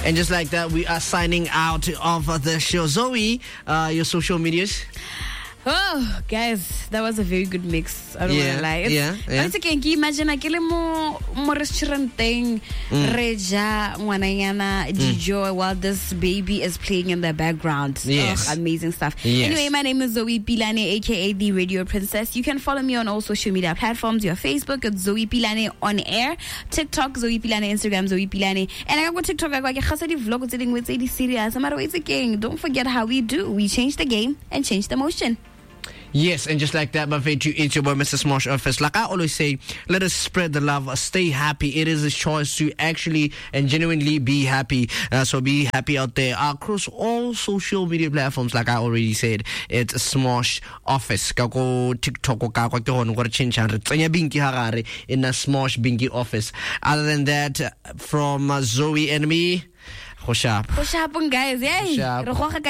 And just like that, we are signing out of the show. Zoe, your social medias? Oh, guys, that was a very good mix. I don't want to lie. It's okay. Can you imagine? I kill more restaurant thing. Reja, Wanayana, Jijo, while this baby is playing in the background. Yes. Amazing stuff. Yes. Anyway, my name is Zoe Pilane, aka the Radio Princess. You can follow me on all social media platforms. Your Facebook, it's Zoe Pilane on air. TikTok, Zoe Pilane. Instagram, Zoe Pilane. And I got TikTok. I got vlog with the serious. Don't forget how we do. We change the game and change the motion. Yes, and just like that, my favorite, it's your boy, Mr. Smosh Office. Like I always say, let us spread the love, stay happy. It is a choice to actually and genuinely be happy. So be happy out there across all social media platforms. Like I already said, it's Smosh Office. Kako TikTok ko ka ke hone gore chencha re tsenya binki harare in a Smosh Binky Office. Other than that, from Zoe and me, Hoshap, guys. Yay! The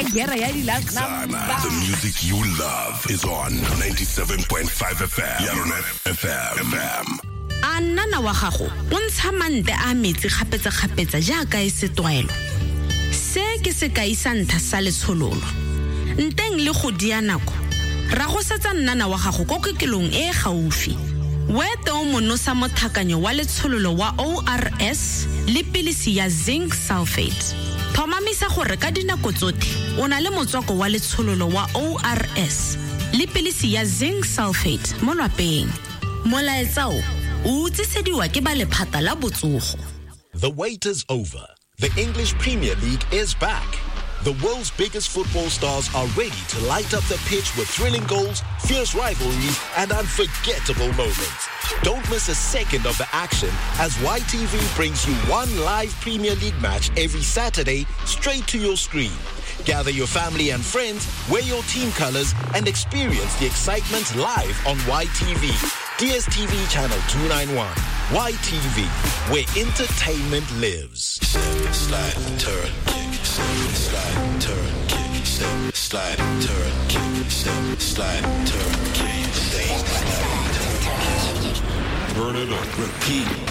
music you love is on 97.5 FM. Yaronet FM. Anana wa gago o ntsha mante a metsi kgapetsa jaaka e se tlwaelo. Se ke se ka isantha sa letshololo. Nteng le go dia nako. Ra go setsa nnana wa gago go kekelong e gaufi. Wete o monosa mothakanyo wa letshololo wa ORS le pilisi ya zinc sulfate. Thomamisa gore ka dinako tsotlhe o na le motswako wa letshololo wa ORS le pilisi ya zinc sulfate mo lapeng. Molaetsa o utsisediwa ke ba lephata la botsogo. The wait is over. The English Premier League is back. The world's biggest football stars are ready to light up the pitch with thrilling goals, fierce rivalries, and unforgettable moments. Don't miss a second of the action as YTV brings you one live Premier League match every Saturday straight to your screen. Gather your family and friends, wear your team colors, and experience the excitement live on YTV. DSTV channel 291. YTV, where entertainment lives. Slide, turn, kick, slide, turn, kick, slide, turn, kick, slide, turn, kick, burn it up, repeat.